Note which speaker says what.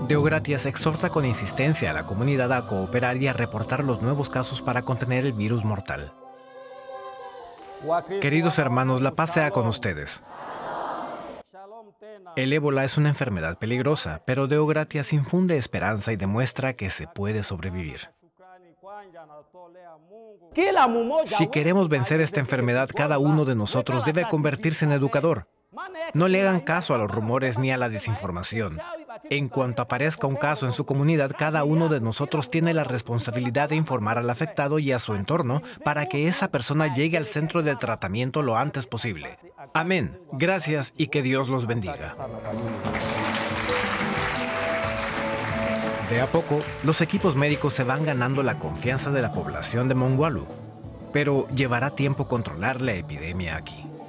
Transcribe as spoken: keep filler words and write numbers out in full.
Speaker 1: Deogratias exhorta con insistencia a la comunidad a cooperar y a reportar los nuevos casos para contener el virus mortal. Queridos hermanos, la paz sea con ustedes. El ébola es una enfermedad peligrosa, pero Deogratias infunde esperanza y demuestra que se puede sobrevivir. Si queremos vencer esta enfermedad, cada uno de nosotros debe convertirse en educador. No le hagan caso a los rumores ni a la desinformación. En cuanto aparezca un caso en su comunidad, cada uno de nosotros tiene la responsabilidad de informar al afectado y a su entorno para que esa persona llegue al centro de tratamiento lo antes posible. Amén. Gracias y que Dios los bendiga. De a poco, los equipos médicos se van ganando la confianza de la población de Mongualu, pero llevará tiempo controlar la epidemia aquí.